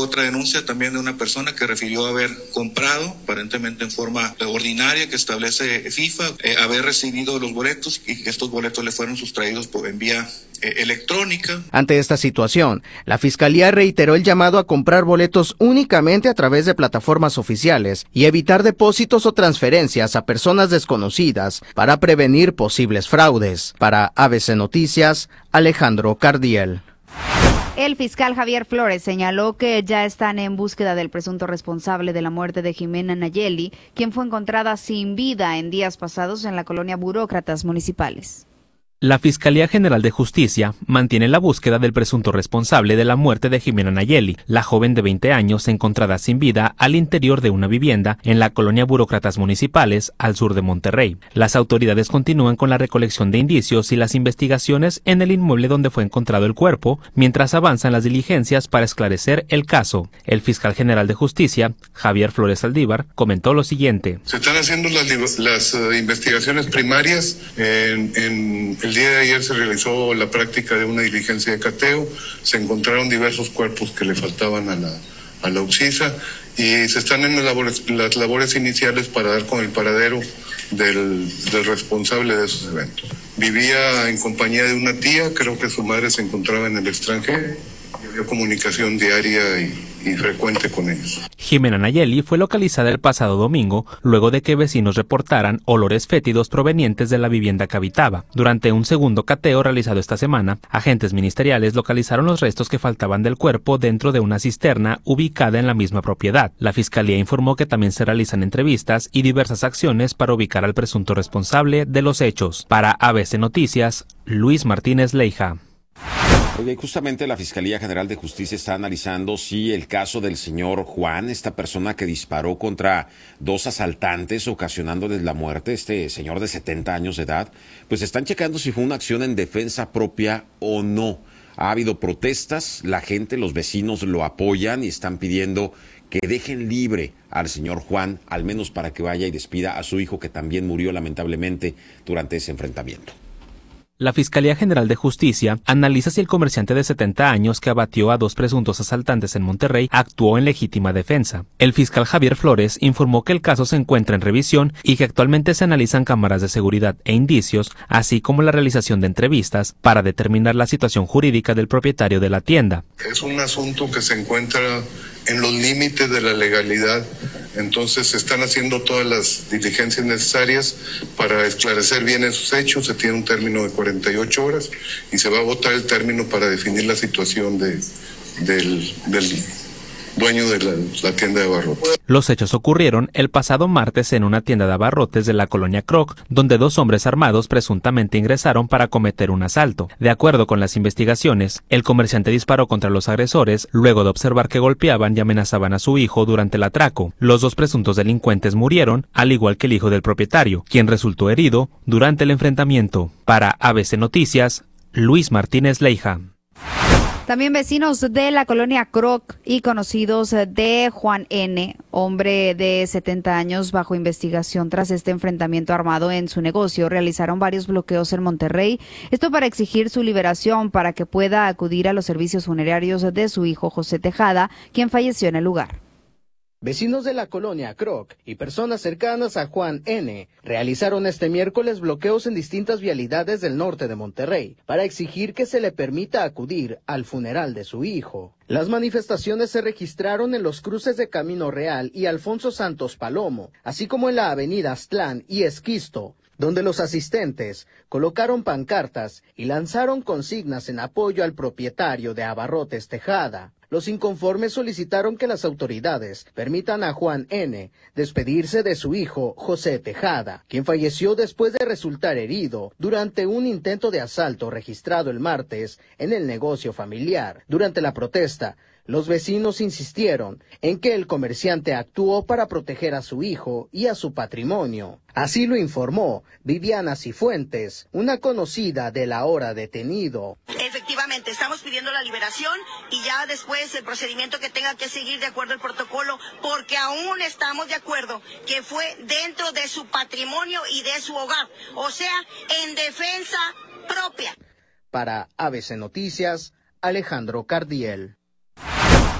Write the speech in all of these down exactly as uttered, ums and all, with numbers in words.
otra denuncia también de una persona que refirió haber comprado, aparentemente en forma ordinaria, que establece FIFA, eh, haber recibido los boletos y que estos boletos le fueron sustraídos por en vía eh, electrónica. Ante esta situación, la Fiscalía reiteró el llamado a comprar boletos únicamente a través de plataformas oficiales y evitar depósitos o transferencias a personas desconocidas para prevenir posibles fraudes. Para A B C Noticias, Alejandro Cardiel. El fiscal Javier Flores señaló que ya están en búsqueda del presunto responsable de la muerte de Jimena Nayeli, quien fue encontrada sin vida en días pasados en la colonia Burócratas Municipales. La Fiscalía General de Justicia mantiene la búsqueda del presunto responsable de la muerte de Jimena Nayeli, la joven de veinte años encontrada sin vida al interior de una vivienda en la colonia Burócratas Municipales, al sur de Monterrey. Las autoridades continúan con la recolección de indicios y las investigaciones en el inmueble donde fue encontrado el cuerpo, mientras avanzan las diligencias para esclarecer el caso. El fiscal general de Justicia, Javier Flores Saldívar, comentó lo siguiente. Se están haciendo las, las uh, investigaciones primarias en, en el El día de ayer se realizó la práctica de una diligencia de cateo, se encontraron diversos cuerpos que le faltaban a la, a la UCISA y se están en las labores, las labores iniciales para dar con el paradero del, del responsable de esos eventos. Vivía en compañía de una tía, creo que su madre se encontraba en el extranjero y había comunicación diaria y y frecuente con ellos. Jimena Nayeli fue localizada el pasado domingo luego de que vecinos reportaran olores fétidos provenientes de la vivienda que habitaba. Durante un segundo cateo realizado esta semana, agentes ministeriales localizaron los restos que faltaban del cuerpo dentro de una cisterna ubicada en la misma propiedad. La Fiscalía informó que también se realizan entrevistas y diversas acciones para ubicar al presunto responsable de los hechos. Para A B C Noticias, Luis Martínez Leija. Oye, justamente la Fiscalía General de Justicia está analizando si el caso del señor Juan, esta persona que disparó contra dos asaltantes ocasionándoles la muerte, este señor de setenta años de edad, pues están checando si fue una acción en defensa propia o no. Ha habido protestas, la gente, los vecinos lo apoyan y están pidiendo que dejen libre al señor Juan, al menos para que vaya y despida a su hijo que también murió lamentablemente durante ese enfrentamiento. La Fiscalía General de Justicia analiza si el comerciante de setenta años que abatió a dos presuntos asaltantes en Monterrey actuó en legítima defensa. El fiscal Javier Flores informó que el caso se encuentra en revisión y que actualmente se analizan cámaras de seguridad e indicios, así como la realización de entrevistas para determinar la situación jurídica del propietario de la tienda. Es un asunto que se encuentra en los límites de la legalidad, entonces se están haciendo todas las diligencias necesarias para esclarecer bien esos hechos. Se tiene un término de cuarenta y ocho horas y se va a votar el término para definir la situación de, del, del dueño de la, la tienda de abarrotes. Los hechos ocurrieron el pasado martes en una tienda de abarrotes de la colonia Croc, donde dos hombres armados presuntamente ingresaron para cometer un asalto. De acuerdo con las investigaciones, el comerciante disparó contra los agresores luego de observar que golpeaban y amenazaban a su hijo durante el atraco. Los dos presuntos delincuentes murieron, al igual que el hijo del propietario, quien resultó herido durante el enfrentamiento. Para A B C Noticias, Luis Martínez Leija. También vecinos de la colonia Croc y conocidos de Juan N., hombre de setenta años bajo investigación tras este enfrentamiento armado en su negocio, realizaron varios bloqueos en Monterrey, esto para exigir su liberación para que pueda acudir a los servicios funerarios de su hijo José Tejada, quien falleció en el lugar. Vecinos de la colonia Croc y personas cercanas a Juan N. realizaron este miércoles bloqueos en distintas vialidades del norte de Monterrey para exigir que se le permita acudir al funeral de su hijo. Las manifestaciones se registraron en los cruces de Camino Real y Alfonso Santos Palomo, así como en la avenida Aztlán y Esquisto, donde los asistentes colocaron pancartas y lanzaron consignas en apoyo al propietario de Abarrotes Tejada. Los inconformes solicitaron que las autoridades permitan a Juan N. despedirse de su hijo José Tejada, quien falleció después de resultar herido durante un intento de asalto registrado el martes en el negocio familiar. Durante la protesta, los vecinos insistieron en que el comerciante actuó para proteger a su hijo y a su patrimonio. Así lo informó Viviana Cifuentes, una conocida del ahora detenido. Efectivamente, estamos pidiendo la liberación y ya después el procedimiento que tenga que seguir de acuerdo al protocolo, porque aún estamos de acuerdo que fue dentro de su patrimonio y de su hogar, o sea, en defensa propia. Para A B C Noticias, Alejandro Cardiel.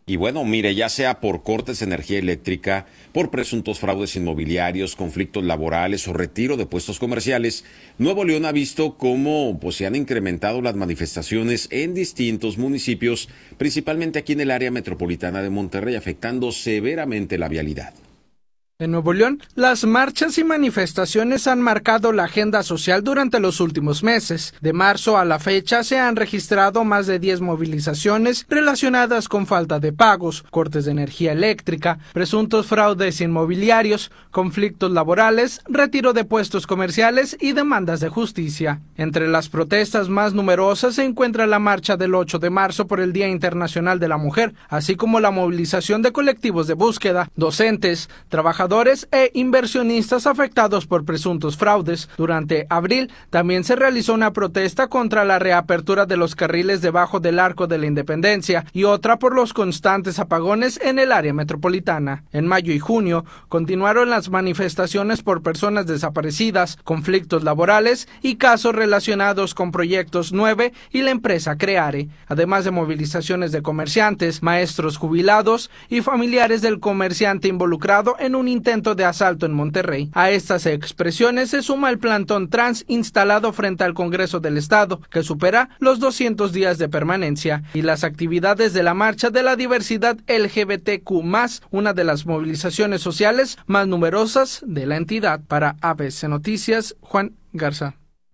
Y bueno, mire, ya sea por cortes de energía eléctrica, por presuntos fraudes inmobiliarios, conflictos laborales o retiro de puestos comerciales, Nuevo León ha visto cómo pues, se han incrementado las manifestaciones en distintos municipios, principalmente aquí en el área metropolitana de Monterrey, afectando severamente la vialidad. En Nuevo León, las marchas y manifestaciones han marcado la agenda social durante los últimos meses. De marzo a la fecha se han registrado más de diez movilizaciones relacionadas con falta de pagos, cortes de energía eléctrica, presuntos fraudes inmobiliarios, conflictos laborales, retiro de puestos comerciales y demandas de justicia. Entre las protestas más numerosas se encuentra la marcha del ocho de marzo por el Día Internacional de la Mujer, así como la movilización de colectivos de búsqueda, docentes, trabajadores e inversionistas afectados por presuntos fraudes. Durante abril también se realizó una protesta contra la reapertura de los carriles debajo del Arco de la Independencia y otra por los constantes apagones en el área metropolitana. En mayo y junio continuaron las manifestaciones por personas desaparecidas, conflictos laborales y casos relacionados con Proyectos nueve y la empresa Creare, además de movilizaciones de comerciantes, maestros jubilados y familiares del comerciante involucrado en un intento de asalto en Monterrey. A estas expresiones se suma el plantón trans instalado frente al Congreso del Estado, que supera los doscientos días de permanencia, y las actividades de la Marcha de la Diversidad L G B T Q más, una de las movilizaciones sociales más numerosas de la entidad. Para A B C Noticias, Juan Garza.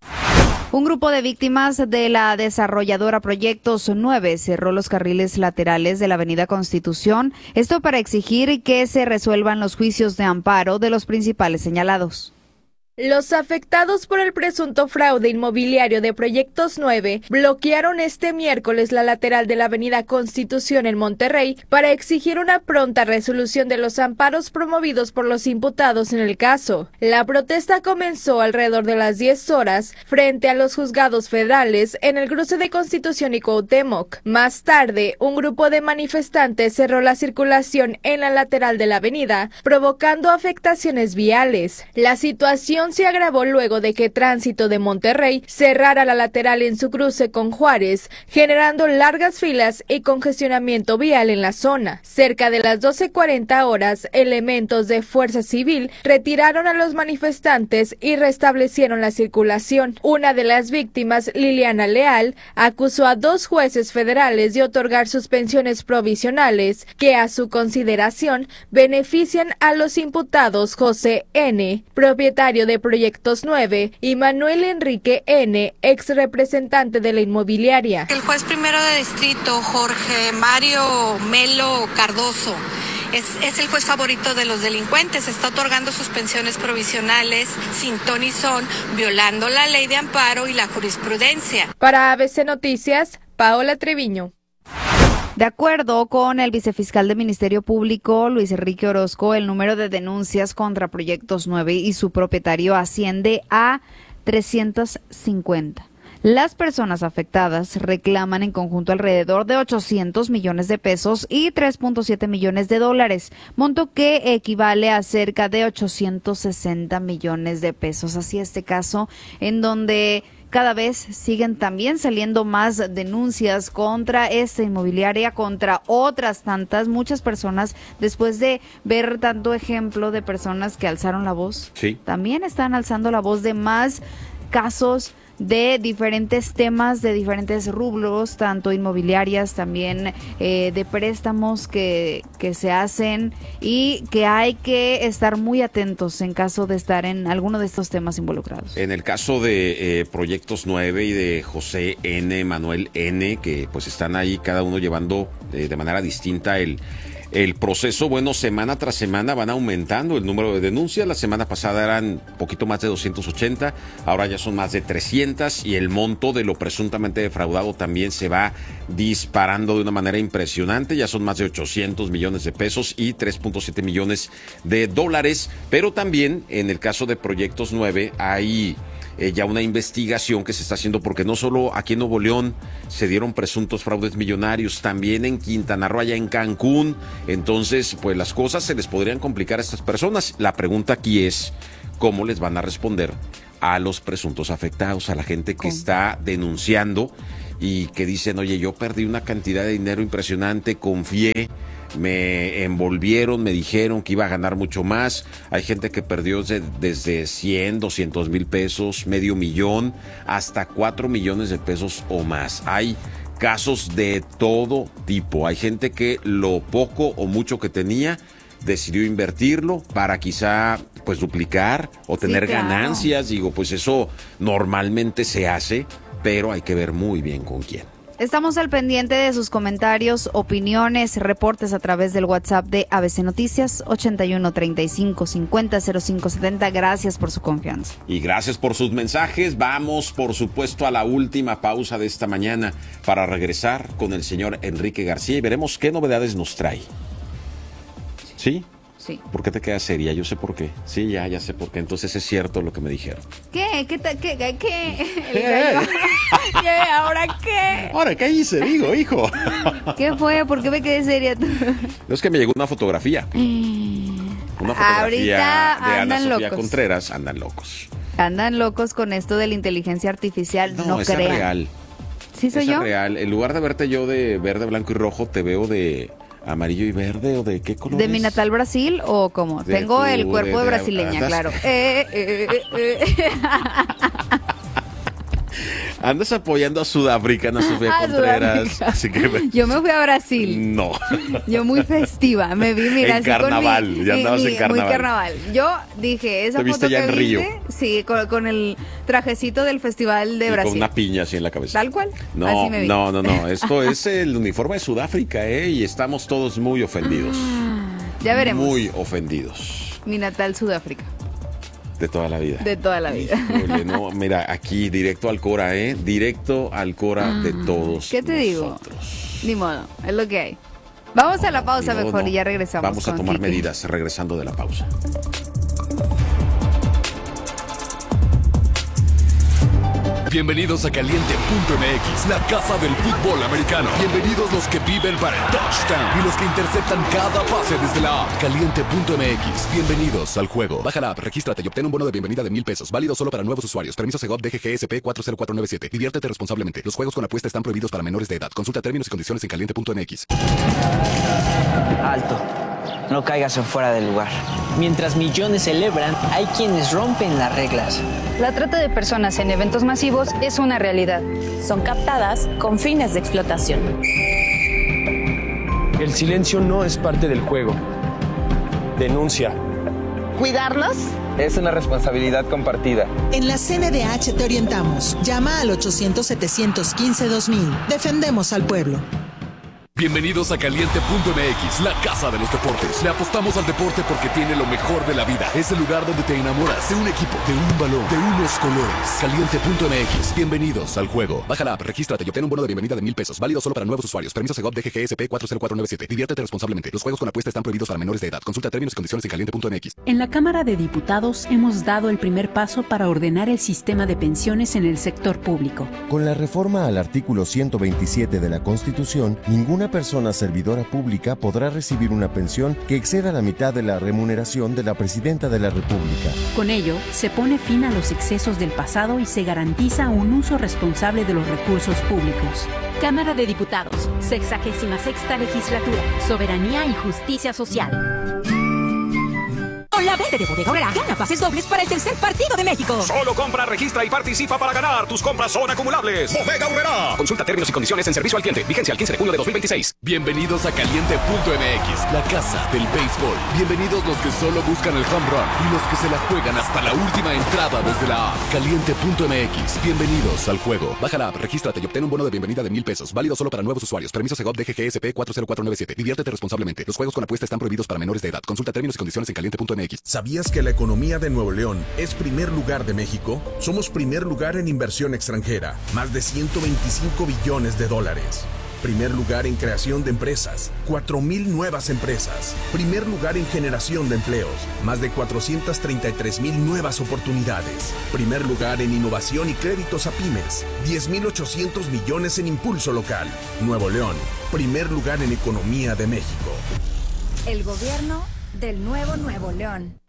Un grupo de víctimas de la desarrolladora Proyectos nueve cerró los carriles laterales de la Avenida Constitución, esto para exigir que se resuelvan los juicios de amparo de los principales señalados. Los afectados por el presunto fraude inmobiliario de Proyectos nueve bloquearon este miércoles la lateral de la Avenida Constitución en Monterrey para exigir una pronta resolución de los amparos promovidos por los imputados en el caso. La protesta comenzó alrededor de las diez horas frente a los juzgados federales en el cruce de Constitución y Cuauhtémoc. Más tarde, un grupo de manifestantes cerró la circulación en la lateral de la avenida, provocando afectaciones viales. La situación se agravó luego de que Tránsito de Monterrey cerrara la lateral en su cruce con Juárez, generando largas filas y congestionamiento vial en la zona. Cerca de las doce cuarenta horas, elementos de Fuerza Civil retiraron a los manifestantes y restablecieron la circulación. Una de las víctimas, Liliana Leal, acusó a dos jueces federales de otorgar suspensiones provisionales que, a su consideración, benefician a los imputados José N., propietario de Proyectos nueve, y Manuel Enrique N., ex representante de la inmobiliaria. El juez primero de distrito, Jorge Mario Melo Cardoso, es, es el juez favorito de los delincuentes, está otorgando suspensiones provisionales sin ton y son, violando la ley de amparo y la jurisprudencia. Para A B C Noticias, Paola Treviño. De acuerdo con el vicefiscal del Ministerio Público, Luis Enrique Orozco, el número de denuncias contra Proyectos nueve y su propietario asciende a trescientas cincuenta. Las personas afectadas reclaman en conjunto alrededor de ochocientos millones de pesos y tres punto siete millones de dólares, monto que equivale a cerca de ochocientos sesenta millones de pesos. Así este caso, en donde cada vez siguen también saliendo más denuncias contra esta inmobiliaria, contra otras tantas, muchas personas, después de ver tanto ejemplo de personas que alzaron la voz, sí, también están alzando la voz de más casos de diferentes temas, de diferentes rubros, tanto inmobiliarias, también eh, de préstamos que, que se hacen y que hay que estar muy atentos en caso de estar en alguno de estos temas involucrados. En el caso de eh, Proyectos nueve y de José N., Manuel N., que pues están ahí cada uno llevando eh, de manera distinta el El proceso, bueno, semana tras semana van aumentando el número de denuncias. La semana pasada eran un poquito más de doscientos ochenta, ahora ya son más de trescientas y el monto de lo presuntamente defraudado también se va disparando de una manera impresionante. Ya son más de ochocientos millones de pesos y tres punto siete millones de dólares. Pero también en el caso de Proyectos nueve hay Eh, ya una investigación que se está haciendo, porque no solo aquí en Nuevo León se dieron presuntos fraudes millonarios, también en Quintana Roo, allá en Cancún. Entonces, pues las cosas se les podrían complicar a estas personas. La pregunta aquí es, ¿cómo les van a responder a los presuntos afectados, a la gente que está denunciando y que dicen, oye, yo perdí una cantidad de dinero impresionante, confié, me envolvieron, me dijeron que iba a ganar mucho más. Hay gente que perdió desde, desde cien, doscientos mil pesos, medio millón, hasta cuatro millones de pesos o más. Hay casos de todo tipo. Hay gente que lo poco o mucho que tenía decidió invertirlo para quizá pues duplicar o tener sí, claro. ganancias. Digo, pues eso normalmente se hace, pero hay que ver muy bien con quién. Estamos al pendiente de sus comentarios, opiniones, reportes a través del WhatsApp de A B C Noticias ochenta y uno, treinta y cinco, cincuenta, cero cinco setenta. Gracias por su confianza. Y gracias por sus mensajes. Vamos, por supuesto, a la última pausa de esta mañana para regresar con el señor Enrique García y veremos qué novedades nos trae. ¿Sí? Sí. ¿Por qué te quedas seria? Yo sé por qué. Sí, ya, ya sé por qué. Entonces es cierto lo que me dijeron. ¿Qué? ¿Qué? ¿Qué? ¿Qué? ¿Qué? ¿Qué? ¿Ahora qué? ¿Ahora qué hice? Digo, hijo. ¿Qué fue? ¿Por qué me quedé seria tú? Es que me llegó una fotografía. Una fotografía Ahorita de Ana Sofía locos. Contreras. Andan locos. Andan locos con esto de la inteligencia artificial. No, no esa crean. es real. ¿Sí soy esa yo? Es real. En lugar de verte yo de verde, blanco y rojo, te veo de amarillo y verde, o de qué color. ¿De mi natal Brasil o cómo? De Tengo tu, el cuerpo de, de, de brasileña, andas, claro. Eh, eh, eh, eh. Andas apoyando a Sudáfrica, Ana Sofía A Contreras. Sudáfrica. Así que... Yo me fui a Brasil. No. Yo muy festiva. Me vi, mira, en así carnaval. con mi, Ya andabas mi, en carnaval. Muy carnaval. Yo dije, esa ¿Te viste foto ya que en Río? viste, sí, con, con el trajecito del Festival de y Brasil. con una piña así en la cabeza. Tal cual. No, así me vi. no, no, no. Esto es el uniforme de Sudáfrica, ¿eh? Y estamos todos muy ofendidos. Ya veremos. Muy ofendidos. Mi natal Sudáfrica. De toda la vida. De toda la vida. Híjole, no, mira, aquí directo al Cora, ¿eh? Directo al Cora de todos. ¿Qué te nosotros. digo? Ni modo, es lo que hay. Vamos no, a la pausa digo, mejor no. y ya regresamos. Vamos a con tomar Kiki. medidas regresando de la pausa. Bienvenidos a Caliente punto M X, la casa del fútbol americano. Bienvenidos los que viven para el touchdown y los que interceptan cada pase desde la app. Caliente punto M X, bienvenidos al juego. Baja la app, regístrate y obtén un bono de bienvenida de mil pesos. Válido solo para nuevos usuarios. Permiso Segov D G G S P cuatro cero cuatro nueve siete. Diviértete responsablemente. Los juegos con apuesta están prohibidos para menores de edad. Consulta términos y condiciones en caliente punto M X. Alto. No caigas en fuera del lugar. Mientras millones celebran, hay quienes rompen las reglas. La trata de personas en eventos masivos es una realidad. Son captadas con fines de explotación. El silencio no es parte del juego. Denuncia. ¿Cuidarlos? Es una responsabilidad compartida. En la C N D H te orientamos. Llama al ochocientos, setecientos quince, dos mil. Defendemos al pueblo. Bienvenidos a Caliente punto M X, la casa de los deportes. Le apostamos al deporte porque tiene lo mejor de la vida. Es el lugar donde te enamoras de un equipo, de un balón, de unos colores. Caliente punto M X, bienvenidos al juego. Baja la app, regístrate y obtén un bono de bienvenida de mil pesos. Válido solo para nuevos usuarios. Permiso Segov D G G S P cuatro cero cuatro nueve siete. Diviértete responsablemente. Los juegos con apuesta están prohibidos para menores de edad. Consulta términos y condiciones en caliente punto M X. En la Cámara de Diputados hemos dado el primer paso para ordenar el sistema de pensiones en el sector público. Con la reforma al artículo ciento veintisiete de la Constitución, ninguna persona servidora pública podrá recibir una pensión que exceda la mitad de la remuneración de la Presidenta de la República. Con ello, se pone fin a los excesos del pasado y se garantiza un uso responsable de los recursos públicos. Cámara de Diputados, sexagésima sexta legislatura, soberanía y justicia social. Con la verde de Bodega Aurrera, gana pases dobles para el tercer partido de México. Solo compra, registra y participa para ganar. Tus compras son acumulables. Bodega Aurrera. Consulta términos y condiciones en servicio al cliente. Vigencia al quince de junio de dos mil veintiséis. Bienvenidos a Caliente punto M X, la casa del béisbol. Bienvenidos los que solo buscan el home run y los que se la juegan hasta la última entrada desde la app. Caliente punto M X, bienvenidos al juego. Baja la app, regístrate y obtén un bono de bienvenida de mil pesos. Válido solo para nuevos usuarios. Permiso Segov D G G S P cuatro cero cuatro nueve siete. Diviértete responsablemente. Los juegos con apuesta están prohibidos para menores de edad. Consulta términos y condiciones en caliente punto M X. ¿Sabías que la economía de Nuevo León es primer lugar de México? Somos primer lugar en inversión extranjera, más de ciento veinticinco billones de dólares. Primer lugar en creación de empresas, cuatro mil nuevas empresas. Primer lugar en generación de empleos, más de cuatrocientas treinta y tres mil nuevas oportunidades. Primer lugar en innovación y créditos a pymes, diez mil ochocientos millones en impulso local. Nuevo León, primer lugar en economía de México. El gobierno del nuevo Nuevo León.